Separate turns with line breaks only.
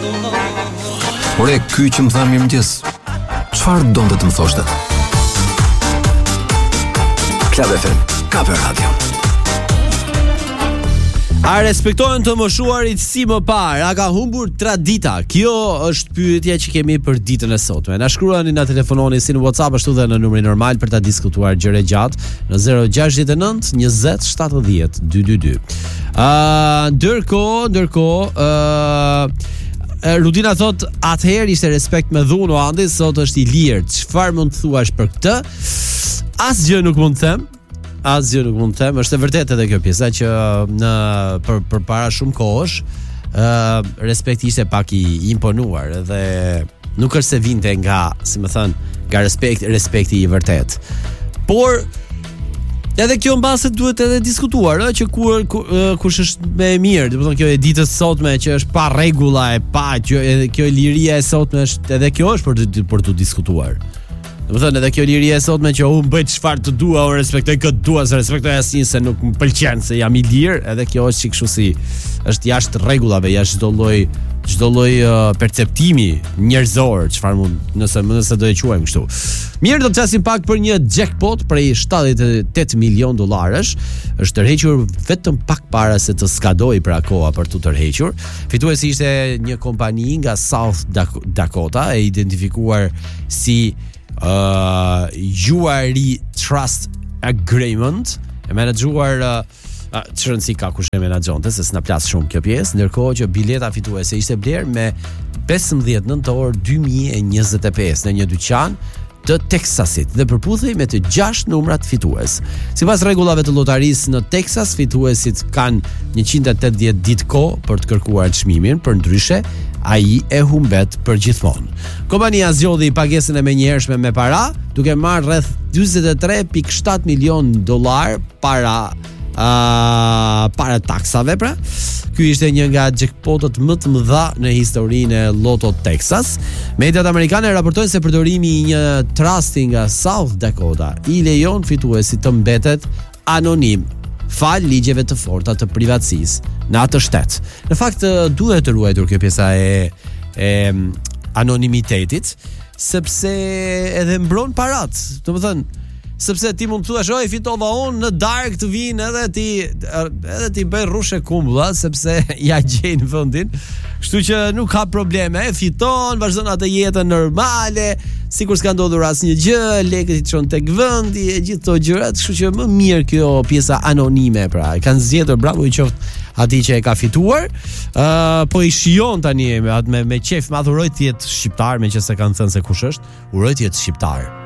Ore, ky që më tha mirëmëngjes, çfarë donte të më thoshte? Club FM, Kaper Radio.
A respektojnë të moshuarit si më parë? A ka humbur tradita? Kjo është pyetja që kemi për ditën e sotme. Na shkruani, na telefononi si në WhatsApp ashtu dhe në numrin normal për ta diskutuar gjëra gjatë në 069 20 70 222. Ndërkohë, Rudina thot, atëherë ishte respekt me dhunë o Andi, sot është i lirë. Çfarë mund të thuash për këtë? Asgjë nuk mund të them. Është e vërtetë edhe kjo pjesa që për para shumë kohësh, respekti ishte pak i imponuar dhe nuk është se vinte nga, si më thënë, nga respekti i vërtet. Por edhe kjo mbase duhet edhe diskutuar, që kush është më e mirë, domethënë kjo e ditës sotme që është pa rregulla kjo liria e sotme është edhe kjo është për të diskutuar. Domethënë edhe kjo liria e sotme që unë bëj çfarë të dua, unë respektoj këtë dua, se respektoj asnjë se nuk më pëlqen se jam i lirë, edhe kjo është kështu si është jashtë rregullave, jashtë çdo lloj perceptimi njerëzor, çfarë mund nëse do e quajmë kështu. Mirë, do të flasim pak për një jackpot prej $78 milion. Është tërhequr vetëm pak para se të skadojë pra koha për të tërhequr. Fituesi ishte një kompani nga South Dakota, e identifikuar si URE Trust Agreement, e menaxhuar çrën si ka kush e menaxhonte, se s'na plas shumë kjo pjesë, ndërkohë që bileta fituese ishte bler me 15 nëntor 2025 në një dyqan të Texasit dhe përputhej me të 6 numrat fitues. Sipas rregullave të lotarisë në Texas, fituesit kanë 180 ditë kohë për të kërkuar çmimin, përndryshe ai e humbet përgjithmonë. Kompania zgjodhi pagesën e menjëhershme me para, duke marrë rreth $43.7 milion para taksave pra. Ky ishte një nga jackpotët më të mëdha në historinë e Lotto Texas. Mediat amerikane raportojnë se përdorimi i një trusti nga South Dakota i lejon fituesit të mbetet anonim fal ligjeve të forta të privatësisë në atë shtet. Në fakt duhet të ruajtur kjo pjesa e anonimitetit, sepse edhe mbron parat. Domethënë, sepse ti mund të thuash, "Oj, fitova unë në darkë të vinë edhe ti bëj rrushe kumbulla, sepse ja gjej në vendin." Kështu që nuk ka probleme, fiton, vazhdon atë jetën normale, sikur s'ka ndodhur asnjë gjë, lekët i çon tek vendi e gjithë këto gjërat, kështu që më mirë kjo pjesa anonime pra. Kanë zgjedhur, bravo i qoftë atij që e ka fituar. Po i shijon tani me qef, më uroj të jetë shqiptar, meqense kanë thënë se kush është, uroj të jetë shqiptar.